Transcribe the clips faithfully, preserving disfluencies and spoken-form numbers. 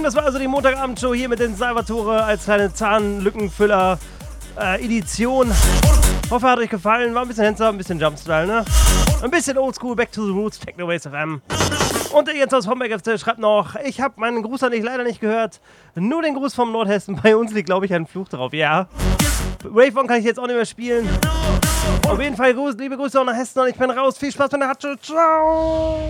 das war also die Montagabendshow hier mit den Salvatore als kleine Zahnlückenfüller äh, Edition. Hoffe, hat euch gefallen. War ein bisschen Hands-up, ein bisschen Jumpstyle, ne? Ein bisschen Oldschool, Back to the Roots, Techno-Base F M. Und der Jens aus Homberg F C schreibt noch, ich habe meinen Gruß an dich leider nicht gehört. Nur den Gruß vom Nordhessen. Bei uns liegt, glaube ich, ein Fluch drauf. Ja. Wave On kann ich jetzt auch nicht mehr spielen. Auf jeden Fall Gruß, liebe Grüße auch nach Hessen und ich bin raus. Viel Spaß bei der Hatsche. Ciao.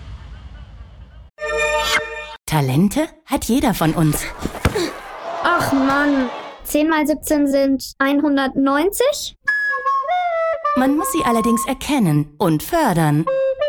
Talente hat jeder von uns. Ach Mann, zehn mal siebzehn sind hundertneunzig? Man muss sie allerdings erkennen und fördern.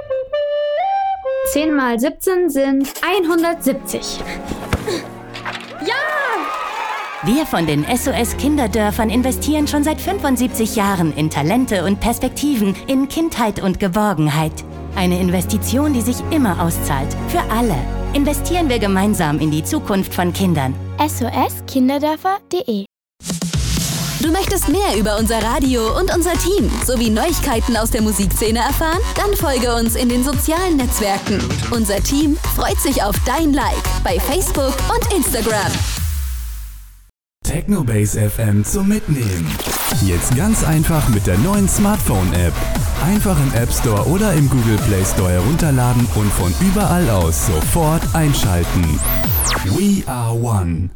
zehn mal siebzehn sind hundertsiebzig. Ja! Wir von den S O S Kinderdörfern investieren schon seit fünfundsiebzig Jahren in Talente und Perspektiven, in Kindheit und Geborgenheit. Eine Investition, die sich immer auszahlt. Für alle. Investieren wir gemeinsam in die Zukunft von Kindern. S O S Kinderdörfer punkt de. Du möchtest mehr über unser Radio und unser Team sowie Neuigkeiten aus der Musikszene erfahren? Dann folge uns in den sozialen Netzwerken. Unser Team freut sich auf dein Like bei Facebook und Instagram. Techno-Base F M zum Mitnehmen. Jetzt ganz einfach mit der neuen Smartphone-App. Einfach im App Store oder im Google Play Store herunterladen und von überall aus sofort einschalten. We are one.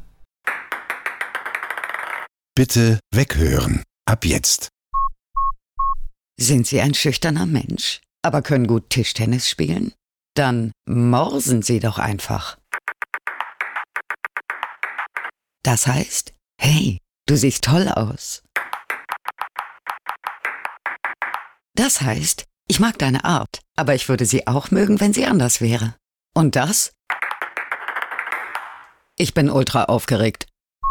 Bitte weghören. Ab jetzt. Sind Sie ein schüchterner Mensch, aber können gut Tischtennis spielen? Dann morsen Sie doch einfach. Das heißt, hey, du siehst toll aus. Das heißt, ich mag deine Art, aber ich würde sie auch mögen, wenn sie anders wäre. Und das? Ich bin ultra aufgeregt.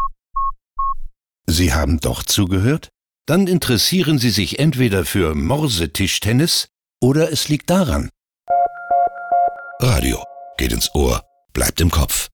Sie haben doch zugehört? Dann interessieren Sie sich entweder für Morsetischtennis oder es liegt daran. Radio geht ins Ohr, bleibt im Kopf.